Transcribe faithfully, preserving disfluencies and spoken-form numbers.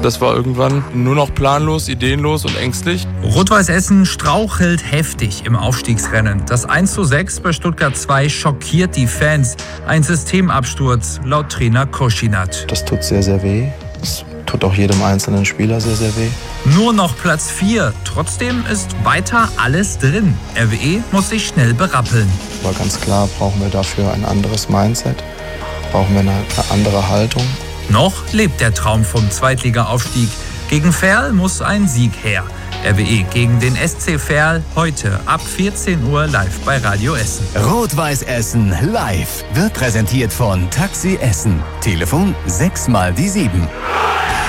Das war irgendwann nur noch planlos, ideenlos und ängstlich. Rot-Weiß Essen strauchelt heftig im Aufstiegsrennen. Das eins zu sechs bei Stuttgart zwei schockiert die Fans. Ein Systemabsturz laut Trainer Koschinat. Das tut sehr, sehr weh. Das tut auch jedem einzelnen Spieler sehr, sehr weh. Nur noch Platz vier. Trotzdem ist weiter alles drin. R W E muss sich schnell berappeln. Aber ganz klar brauchen wir dafür ein anderes Mindset. Brauchen wir eine, eine andere Haltung. Noch lebt der Traum vom Zweitliga-Aufstieg. Gegen Verl muss ein Sieg her. R W E gegen den S C Verl heute ab vierzehn Uhr live bei Radio Essen. Rot-Weiß Essen live wird präsentiert von Taxi Essen. Telefon sechs mal die sieben.